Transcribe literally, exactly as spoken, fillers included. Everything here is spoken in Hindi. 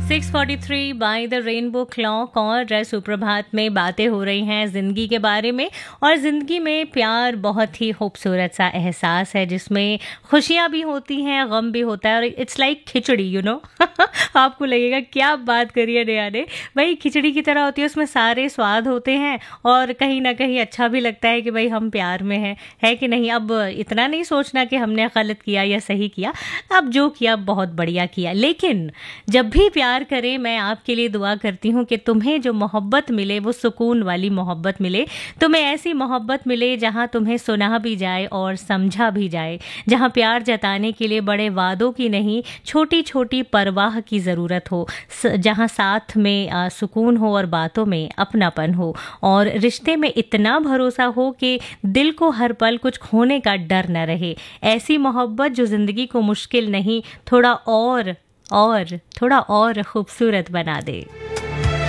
Six forty three by the rainbow clock और सुप्रभात में बातें हो रही हैं ज़िंदगी के बारे में। और ज़िंदगी में प्यार बहुत ही खूबसूरत सा एहसास है जिसमें खुशियाँ भी होती हैं, गम भी होता है। और it's like khichdi, you know आपको लगेगा क्या बात करी है नेहा ने। भाई खिचड़ी की तरह होती है, उसमें सारे स्वाद होते हैं और कहीं ना कहीं अच्छा भी लगता है कि भाई हम प्यार में हैं, है कि नहीं। अब इतना नहीं सोचना कि हमने गलत किया या सही किया, अब जो किया बहुत बढ़िया किया। लेकिन जब भी प्यार करें, मैं आपके लिए दुआ करती हूँ कि तुम्हें जो मोहब्बत मिले वो सुकून वाली मोहब्बत मिले, तुम्हें ऐसी मोहब्बत मिले जहाँ तुम्हें सुना भी जाए और समझा भी जाए, जहाँ प्यार जताने के लिए बड़े वादों की नहीं छोटी छोटी परवाह की ज़रूरत हो, जहाँ साथ में आ, सुकून हो और बातों में अपनापन हो और रिश्ते में इतना भरोसा हो कि दिल को हर पल कुछ खोने का डर न रहे। ऐसी मोहब्बत जो ज़िंदगी को मुश्किल नहीं, थोड़ा और और थोड़ा और खूबसूरत बना दे।